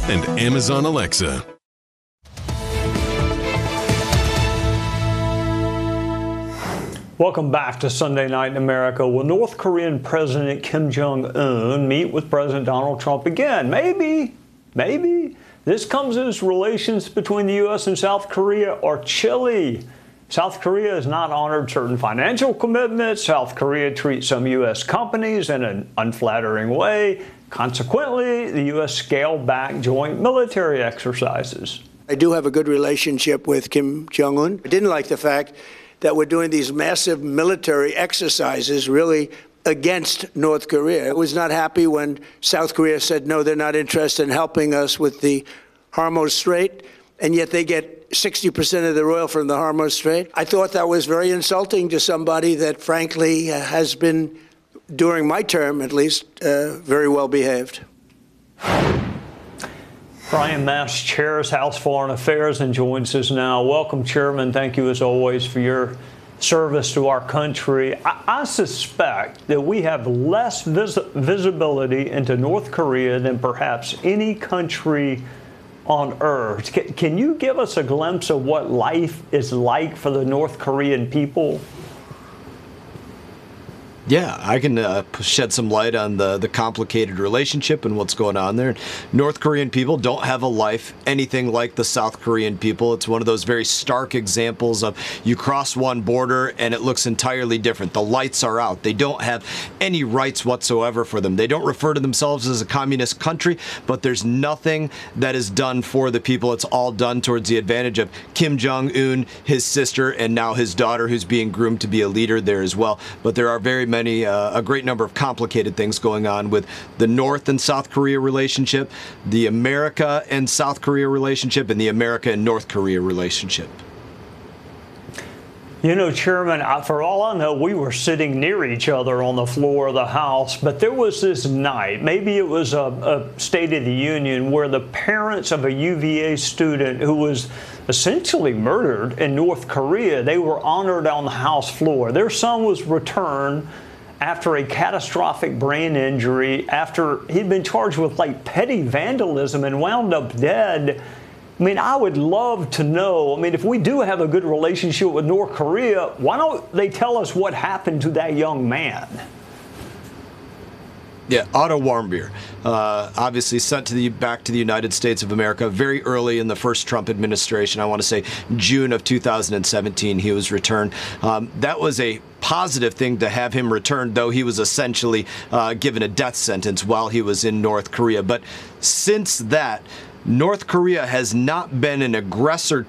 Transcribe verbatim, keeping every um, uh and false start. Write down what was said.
and Amazon Alexa. Welcome back to Sunday Night in America. Will North Korean President Kim Jong-un meet with President Donald Trump again? Maybe, maybe. This comes as relations between the U S and South Korea are chilly. South Korea has not honored certain financial commitments. South Korea treats some U S companies in an unflattering way. Consequently, the U S scaled back joint military exercises. I do have a good relationship with Kim Jong-un. I didn't like the fact that we're doing these massive military exercises really against North Korea. I was not happy when South Korea said, no, they're not interested in helping us with the Hormuz Strait, and yet they get sixty percent of their oil from the Hormuz Strait. I thought that was very insulting to somebody that, frankly, uh, has been, during my term at least, uh, very well behaved. Brian Mast chairs House Foreign Affairs and joins us now. Welcome, Chairman. Thank you, as always, for your service to our country. I, I suspect that we have less vis visibility into North Korea than perhaps any country on earth. Can, can you give us a glimpse of what life is like for the North Korean people? Yeah, I can uh, shed some light on the, the complicated relationship and what's going on there. North Korean people don't have a life anything like the South Korean people. It's one of those very stark examples of you cross one border and it looks entirely different. The lights are out. They don't have any rights whatsoever for them. They don't refer to themselves as a communist country, but there's nothing that is done for the people. It's all done towards the advantage of Kim Jong-un, his sister, and now his daughter, who's being groomed to be a leader there as well. But there are very many Many, uh, a great number of complicated things going on with the North and South Korea relationship, the America and South Korea relationship, and the America and North Korea relationship. You know, Chairman, for all I know, we were sitting near each other on the floor of the House, but there was this night, maybe it was a, a State of the Union, where the parents of a U V A student who was essentially murdered in North Korea, they were honored on the House floor. Their son was returned after a catastrophic brain injury, after he'd been charged with like petty vandalism and wound up dead. I mean, I would love to know, I mean, if we do have a good relationship with North Korea, why don't they tell us what happened to that young man? Yeah, Otto Warmbier, uh, obviously sent to the back to the United States of America very early in the first Trump administration. I want to say June of two thousand seventeen, he was returned. Um, that was a positive thing to have him returned, though he was essentially uh, given a death sentence while he was in North Korea. But since that, North Korea has not been an aggressor